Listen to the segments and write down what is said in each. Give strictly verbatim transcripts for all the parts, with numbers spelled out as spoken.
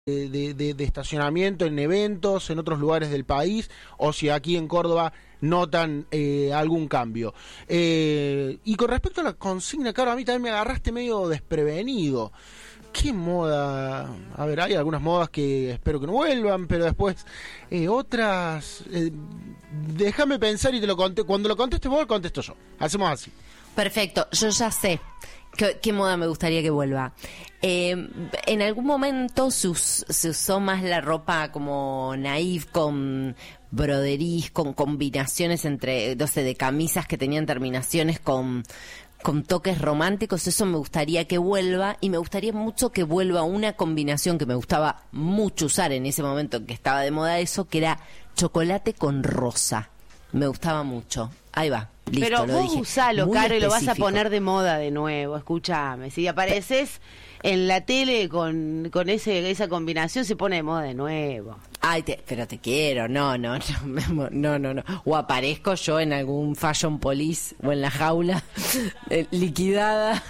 De, de, de estacionamiento en eventos en otros lugares del país, o si aquí en Córdoba notan eh, algún cambio. Eh, y con respecto a la consigna, claro, a mí también me agarraste medio desprevenido. ¿Qué moda? A ver, hay algunas modas que espero que no vuelvan, pero después eh, otras... Eh, déjame pensar y te lo conté. Cuando lo contestes vos, lo contesto yo. Hacemos así. Perfecto, yo ya sé qué, qué moda me gustaría que vuelva. Eh, en algún momento se, us, se usó más la ropa como naif, con broderies, con combinaciones entre, no sé, de camisas que tenían terminaciones con... con toques románticos. Eso me gustaría que vuelva, y me gustaría mucho que vuelva una combinación que me gustaba mucho usar en ese momento en que estaba de moda eso, que era chocolate con rosa. Me gustaba mucho. Ahí va, listo, pero lo vos dije. usalo, Muy Caro, y lo vas a específico. poner de moda de nuevo. Escúchame, si apareces en la tele con, con ese esa combinación, se pone de moda de nuevo. Ay, te, pero te quiero, no, no, no, no, no, no. O aparezco yo en algún Fashion Police o en la jaula eh, liquidada.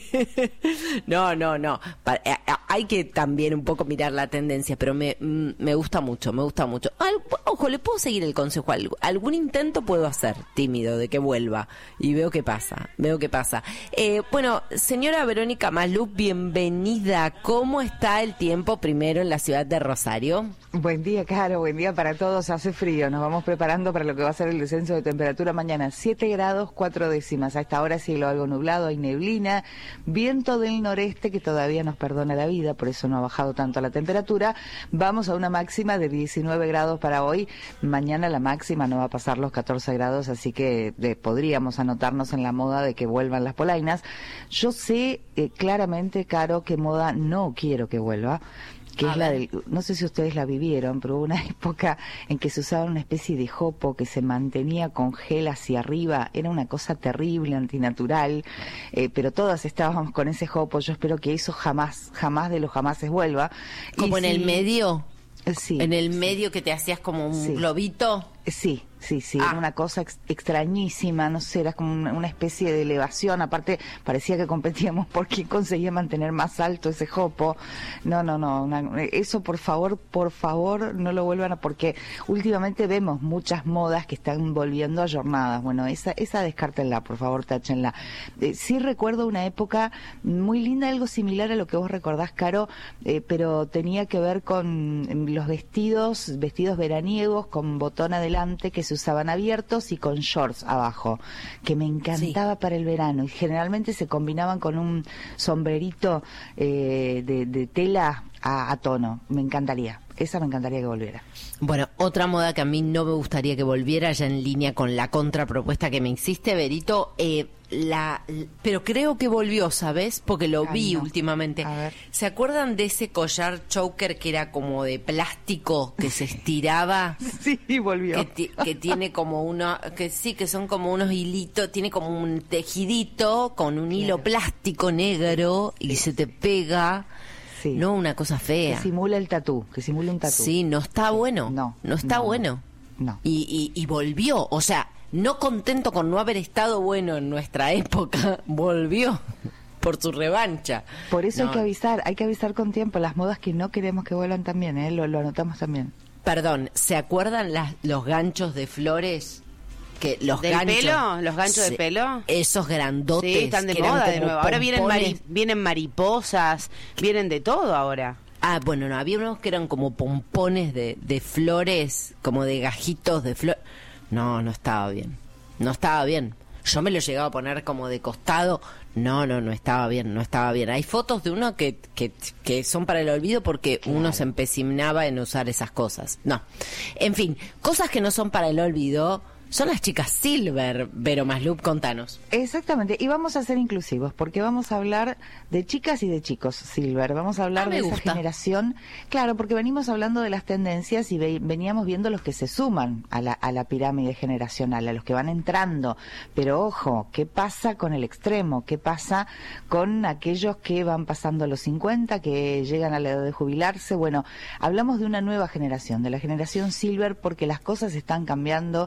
No, no, no. Pa, eh, hay que también un poco mirar la tendencia, pero me, mm, me gusta mucho, me gusta mucho. Al, ojo, le puedo seguir el consejo. Alg, algún intento puedo hacer, tímido, de que vuelva. Y veo qué pasa, veo qué pasa. Eh, bueno, señora Verónica Maluf, bienvenida. ¿Cómo está el tiempo primero en la ciudad de Rosario? Buen día, Caro, buen día para todos. Hace frío, nos vamos preparando para lo que va a ser el descenso de temperatura mañana. siete grados, cuatro décimas. A esta hora cielo algo nublado, hay neblina, viento del noreste que todavía nos perdona la vida, por eso no ha bajado tanto la temperatura. Vamos a una máxima de diecinueve grados para hoy. Mañana la máxima no va a pasar los catorce grados, así que de, podríamos anotarnos en la moda de que vuelvan las polainas. Yo sé eh, claramente, Caro, qué moda no quiero que vuelva, que A es la ver. del, no sé si ustedes la vivieron, pero hubo una época en que se usaba una especie de jopo que se mantenía con gel hacia arriba, era una cosa terrible, antinatural, eh, pero todas estábamos con ese jopo. Yo espero que eso jamás, jamás de los jamases vuelva. Como Y en si- el medio, Sí. en el sí. medio que te hacías como un Sí. globito. Sí, sí, sí, Ah. era una cosa ex- extrañísima, no sé, era como una, una especie de elevación, aparte parecía que competíamos por quién conseguía mantener más alto ese jopo. No, no, no, una- eso por favor, por favor, no lo vuelvan a, porque últimamente vemos muchas modas que están volviendo a jornadas. Bueno, esa, esa descártenla, por favor, táchenla. Eh, sí recuerdo una época muy linda, algo similar a lo que vos recordás, Caro, eh, pero tenía que ver con mm, los vestidos, vestidos veraniegos con botón adelante que se usaban abiertos y con shorts abajo, que me encantaba para el verano, y generalmente se combinaban con un sombrerito eh, de, de tela a, a tono. Me encantaría, esa me encantaría que volviera. Bueno, otra moda que a mí no me gustaría que volviera, ya en línea con la contrapropuesta que me hiciste, Berito, eh, la, pero creo que volvió, ¿sabes? Porque lo Ay, vi no. últimamente. A ver. ¿Se acuerdan de ese collar choker que era como de plástico, que se estiraba? Sí, volvió. Que, ti- que tiene como uno, que sí, que son como unos hilitos, tiene como un tejidito con un hilo Claro. plástico negro y se te pega. Sí. No, una cosa Que fea. simula el tatú, que simula un tatú. Sí, no está bueno. No, No está no, bueno. no. Y, y, y volvió, o sea, no contento con no haber estado bueno en nuestra época, volvió por su revancha. Por eso No, hay que avisar, hay que avisar con tiempo las modas que no queremos que vuelvan también, ¿eh? Lo, lo anotamos también. Perdón, ¿se acuerdan las, los ganchos de flores? Que los ¿Del ganchos, pelo? ¿Los ganchos de Sí, pelo? esos grandotes. Sí, están de que eran moda de como nuevo. Ahora vienen, pompones. mari- vienen mariposas, vienen de todo ahora. Ah, bueno, no, había unos que eran como pompones de, de flores, como de gajitos de flores. No, no estaba bien. No estaba bien. Yo me lo llegaba a poner como de costado. No, no, no estaba bien, no estaba bien. Hay fotos de uno que, que, que son para el olvido porque uno se empecinaba en usar esas cosas. No. En fin, cosas que no son para el olvido son las chicas Silver. Vero Maslup, contanos. Exactamente, y vamos a ser inclusivos, porque vamos a hablar de chicas y de chicos, Silver. Vamos a hablar Ah, me de esa gusta. generación, claro, porque venimos hablando de las tendencias y ve- veníamos viendo los que se suman a la, a la pirámide generacional, a los que van entrando. Pero ojo, ¿qué pasa con el extremo? ¿Qué pasa con aquellos que van pasando los cincuenta, que llegan a la edad de jubilarse? Bueno, hablamos de una nueva generación, de la generación Silver, porque las cosas están cambiando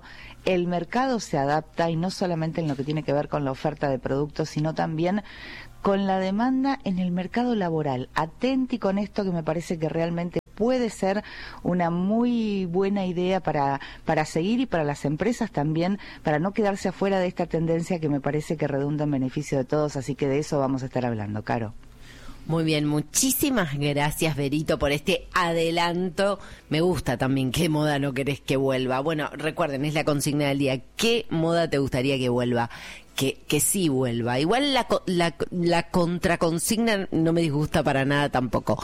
el mercado se adapta, y no solamente en lo que tiene que ver con la oferta de productos, sino también con la demanda en el mercado laboral. Atenti con esto, que me parece que realmente puede ser una muy buena idea para, para seguir, y para las empresas también, para no quedarse afuera de esta tendencia que me parece que redunda en beneficio de todos, así que de eso vamos a estar hablando, Caro. Muy bien, muchísimas gracias, Verito, por este adelanto. Me gusta también, ¿qué moda no querés que vuelva? Bueno, recuerden, es la consigna del día. ¿Qué moda te gustaría que vuelva? Que, que sí vuelva. Igual la, la, la contraconsigna no me disgusta para nada tampoco.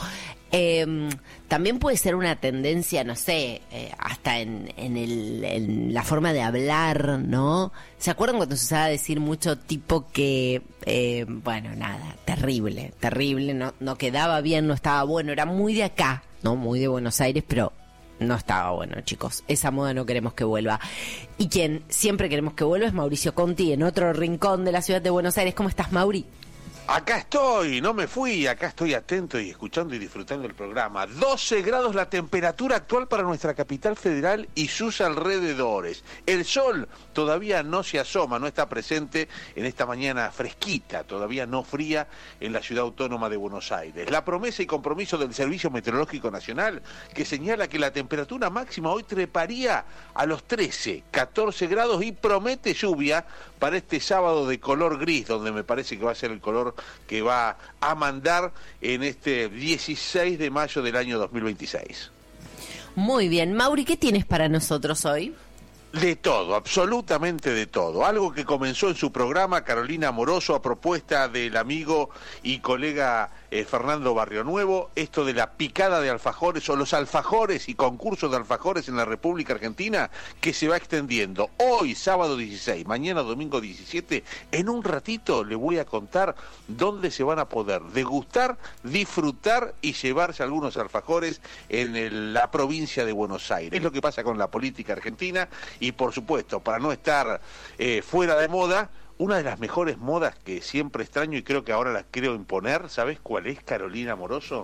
Eh, también puede ser una tendencia, no sé, eh, hasta en, en, el, en la forma de hablar, ¿no? ¿Se acuerdan cuando se usaba decir mucho tipo que, eh, bueno, nada, terrible, terrible, no, no quedaba bien, no estaba bueno, era muy de acá, ¿no? Muy de Buenos Aires, pero no estaba bueno, chicos. Esa moda no queremos que vuelva. Y quien siempre queremos que vuelva es Mauricio Conti, en otro rincón de la ciudad de Buenos Aires. ¿Cómo estás, Mauri? Acá estoy, no me fui, acá estoy atento y escuchando y disfrutando el programa. doce grados la temperatura actual para nuestra capital federal y sus alrededores. El sol todavía no se asoma, no está presente en esta mañana fresquita, todavía no fría en la ciudad autónoma de Buenos Aires. La promesa y compromiso del Servicio Meteorológico Nacional, que señala que la temperatura máxima hoy treparía a los trece, catorce grados y promete lluvia para este sábado de color gris, donde me parece que va a ser el color que va a mandar en este dieciséis de mayo del año dos mil veintiséis. Muy bien, Mauri, ¿qué tienes para nosotros hoy? De todo, absolutamente de todo. Algo que comenzó en su programa Carolina Amoroso a propuesta del amigo y colega eh, Fernando Barrionuevo, esto de la picada de alfajores o los alfajores y concursos de alfajores en la República Argentina, que se va extendiendo. Hoy, sábado dieciséis, mañana domingo diecisiete, en un ratito le voy a contar dónde se van a poder degustar, disfrutar y llevarse algunos alfajores en el, la provincia de Buenos Aires. Es lo que pasa con la política argentina. Y por supuesto, para no estar eh, fuera de moda, una de las mejores modas que siempre extraño y creo que ahora las quiero imponer, ¿sabes cuál es, Carolina Amoroso?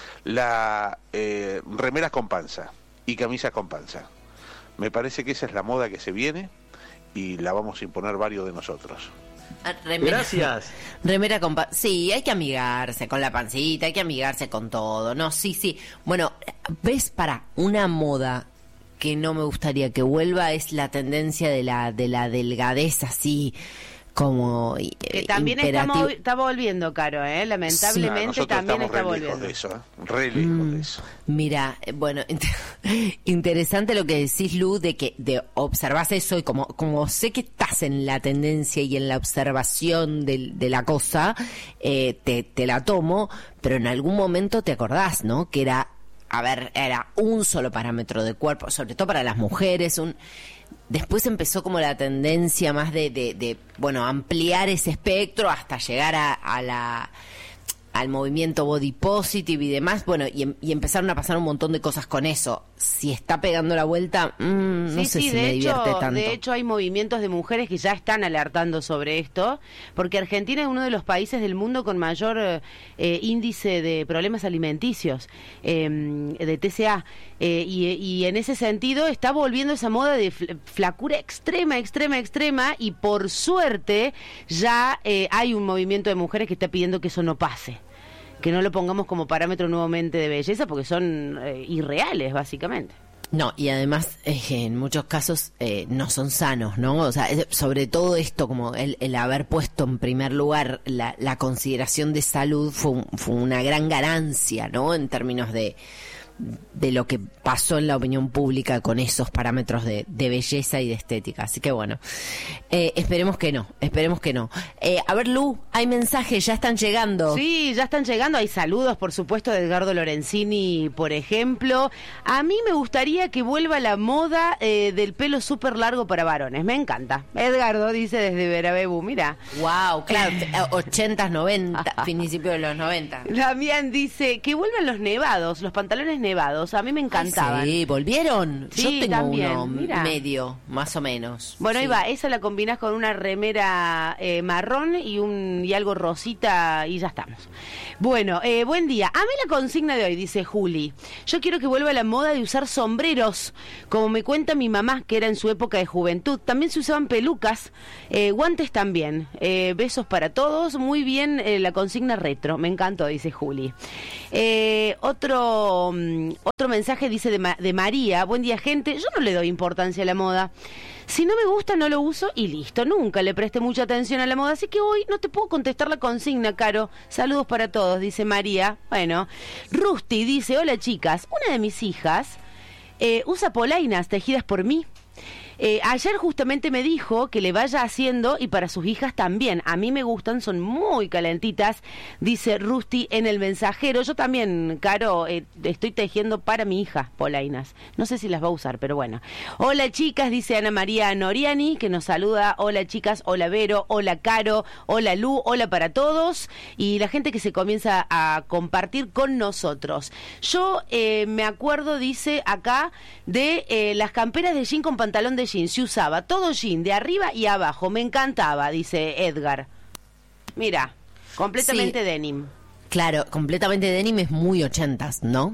La eh, remeras con panza y camisas con panza. Me parece que esa es la moda que se viene y la vamos a imponer varios de nosotros. Remera, Gracias. Remera con pan... Sí, hay que amigarse con la pancita, hay que amigarse con todo. No, sí, sí. Bueno, ¿ves? Para una moda que no me gustaría que vuelva es la tendencia de la de la delgadez así como que también está, movi- está volviendo, Caro, ¿eh? Lamentablemente sí, también está re volviendo. Lejos de eso, ¿eh? Re lejos mm, de eso. Mira, bueno, inter- interesante lo que decís, Lu, de que de observás eso y como como sé que estás en la tendencia y en la observación de, de la cosa, eh, te, te la tomo, pero en algún momento te acordás, ¿no? Que era A ver, era un solo parámetro de cuerpo, sobre todo para las mujeres. Un... Después empezó como la tendencia más de, de, de bueno, ampliar ese espectro hasta llegar a, a la al movimiento body positive y demás. Bueno, y, y empezaron a pasar un montón de cosas con eso. Si está pegando la vuelta, mmm, no sí, sé sí, si de me hecho, divierte tanto. De hecho, hay movimientos de mujeres que ya están alertando sobre esto, porque Argentina es uno de los países del mundo con mayor eh, índice de problemas alimenticios, eh, de T C A, eh, y, y en ese sentido está volviendo esa moda de flacura extrema, extrema, extrema, y por suerte ya eh, hay un movimiento de mujeres que está pidiendo que eso no pase, que no lo pongamos como parámetro nuevamente de belleza, porque son eh, irreales, básicamente. No, y además eh, en muchos casos eh, no son sanos, ¿no? O sea, es- sobre todo esto, como el, el haber puesto en primer lugar la, la consideración de salud fue, un- fue una gran ganancia, ¿no? En términos de de lo que pasó en la opinión pública con esos parámetros de, de belleza y de estética. Así que bueno, eh, esperemos que no, esperemos que no. Eh, a ver, Lu, hay mensajes, ya están llegando. Sí, ya están llegando, hay saludos, por supuesto, de Edgardo Lorenzini, por ejemplo. A mí me gustaría que vuelva la moda eh, del pelo súper largo para varones, me encanta. Edgardo dice desde Verabebu, mira. Wow, claro, ochentas, noventa, principio de los noventa. Damián dice que vuelvan los nevados, los pantalones nevados nevados. A mí me encantaban. Sí, ¿volvieron? Sí, Yo tengo también, uno mira. medio, más o menos. Bueno, sí. ahí va, esa la combinás con una remera eh, marrón y un y algo rosita y ya estamos. Bueno, eh, buen día. A mí la consigna de hoy, dice Juli. Yo quiero que vuelva la moda de usar sombreros, como me cuenta mi mamá, que era en su época de juventud. También se usaban pelucas, eh, guantes también. Eh, besos para todos. Muy bien eh, la consigna retro. Me encantó, dice Juli. Eh, otro, um, otro mensaje dice de, Ma- de María. Buen día, gente. Yo no le doy importancia a la moda. Si no me gusta, no lo uso y listo. Nunca le presté mucha atención a la moda, así que hoy no te puedo contestar la consigna, Caro. Saludos para todos, dice María. Bueno, Rusty dice, hola chicas, una de mis hijas eh, usa polainas tejidas por mí. Eh, ayer justamente me dijo que le vaya haciendo y para sus hijas también. A mí me gustan, son muy calentitas, dice Rusty en el mensajero. Yo también, Caro, eh, estoy tejiendo para mi hija polainas. No sé si las va a usar, pero bueno. Hola chicas, dice Ana María Noriani, que nos saluda. Hola chicas, hola Vero, hola Caro, hola Lu, hola para todos. Y la gente que se comienza a compartir con nosotros. Yo eh, me acuerdo, dice acá, de eh, las camperas de jean con pantalón de jean. Se usaba todo jean, de arriba y abajo. Me encantaba, dice Edgar. Mira, completamente Sí. denim. Claro, completamente denim es muy ochentas, ¿no?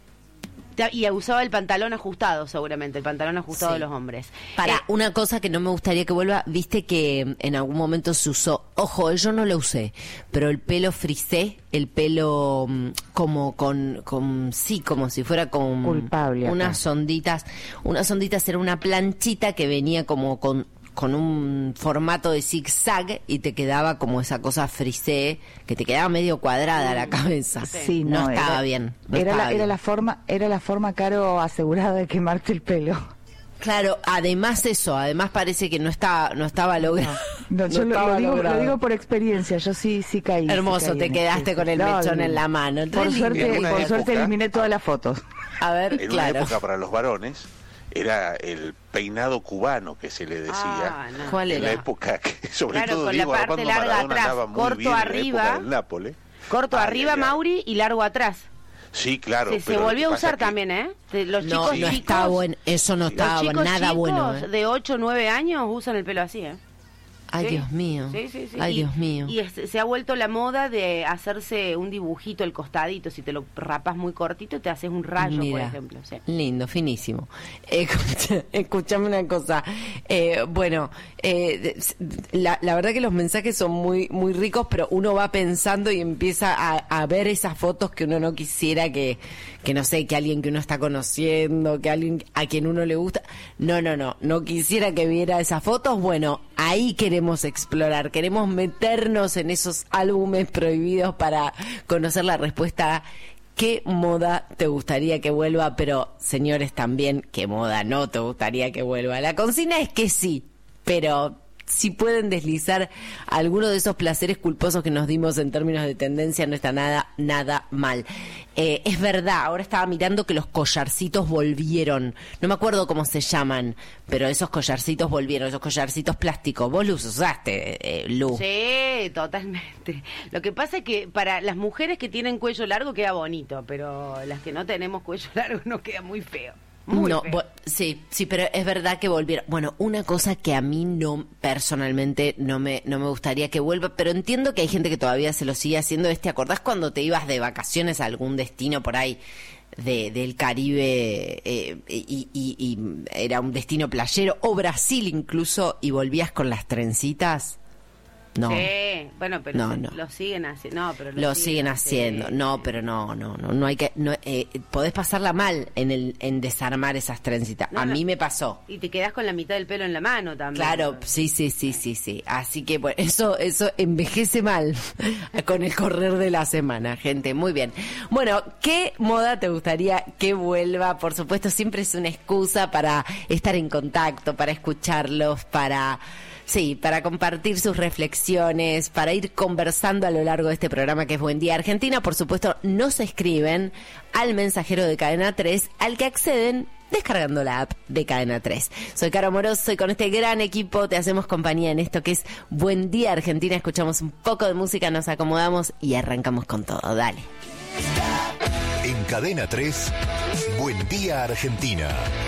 Y usaba el pantalón ajustado, seguramente, el pantalón ajustado Sí. de los hombres. Para Eh, una cosa que no me gustaría que vuelva, viste que en algún momento se usó, ojo, yo no lo usé, pero el pelo frisé, el pelo mm, como con, con sí, como si fuera con Culpable acá. unas onditas, unas onditas, era una planchita que venía como con con un formato de zigzag y te quedaba como esa cosa frisé, que te quedaba medio cuadrada la cabeza. Sí, no, no, estaba era- bien. no era, estaba la, era bien. la forma, era la forma, Caro, asegurada de quemarte el pelo. Claro, además eso, además parece que no estaba, no estaba logrado. No, yo No lo, estaba lo digo, lo logrado. digo por experiencia, yo sí sí caí. sí Hermoso, caí te en quedaste eso. con el No, mechón no. en la mano. Por Re lindo. suerte, En una por suerte época- eliminé todas las fotos. A ver, En una claro. época para los varones era el peinado cubano que se le decía. Ah, no. ¿Cuál En la era? época que, sobre Claro, todo con la Diego parte Armando larga Maradona atrás, andaba muy corto bien en la arriba. época del Nápoles. Corto Ay, arriba, ay, ay. Mauri, y largo atrás. Sí, claro. se se pero lo volvió a que pasa usar que- también, ¿eh? De- Los No, chicos no chicos, está bueno, eso no los estaba chicos nada chicos bueno. ¿eh? de ocho o nueve años usan el pelo así, ¿eh? Ay, Sí. Dios mío. Sí, sí, sí. Ay, Y- Dios mío. Y es- se ha vuelto la moda de hacerse un dibujito al costadito. Si te lo rapas muy cortito, te haces un rayo, por Mira, ejemplo. Sí. lindo, finísimo. Escucha- escuchame una cosa. Eh, bueno, eh, de- la, la verdad que los mensajes son muy muy ricos, pero uno va pensando y empieza a, a ver esas fotos que uno no quisiera que, que no sé, que alguien que uno está conociendo, que alguien a quien uno le gusta. No, no, no, no quisiera que viera esas fotos. Bueno, ahí queremos explorar, queremos meternos en esos álbumes prohibidos para conocer la respuesta a ¿qué moda te gustaría que vuelva? Pero, señores, también, ¿qué moda no te gustaría que vuelva? La consigna es que sí, pero si pueden deslizar alguno de esos placeres culposos que nos dimos en términos de tendencia, no está nada, nada mal. Eh, es verdad, ahora estaba mirando que los collarcitos volvieron. No me acuerdo cómo se llaman, pero esos collarcitos volvieron, esos collarcitos plásticos. Vos los usaste, eh, Lu. Sí, totalmente. Lo que pasa es que para las mujeres que tienen cuello largo queda bonito, pero las que no tenemos cuello largo nos queda muy feo. Muy no, feo. vo- sí, sí, pero es verdad que volvieron. Bueno, una cosa que a mí no, personalmente, no me, no me gustaría que vuelva, pero entiendo que hay gente que todavía se lo sigue haciendo. Es, ¿te acordás cuando te ibas de vacaciones a algún destino por ahí de, del Caribe eh, y, y- y era un destino playero, o Brasil incluso, y volvías con las trencitas? No. Sí, bueno, pero No, se- no. lo siguen haciendo. No, pero Lo siguen haciendo, no, pero no, no, no, no hay que, no, eh, podés pasarla mal en el, en desarmar esas trencitas. No, a no. mí me pasó. Y te quedas con la mitad del pelo en la mano también. Claro, sí, sí, sí, sí, sí. Así que bueno, eso, eso envejece mal con el correr de la semana, gente. Muy bien. Bueno, ¿qué moda te gustaría que vuelva? Por supuesto, siempre es una excusa para estar en contacto, para escucharlos, para sí, para compartir sus reflexiones, para ir conversando a lo largo de este programa que es Buen Día Argentina. Por supuesto, nos escriben al mensajero de Cadena tres, al que acceden descargando la app de Cadena tres. Soy Caro Moroso y con este gran equipo te hacemos compañía en esto que es Buen Día Argentina. Escuchamos un poco de música, nos acomodamos y arrancamos con todo. Dale. En Cadena tres, Buen Día Argentina.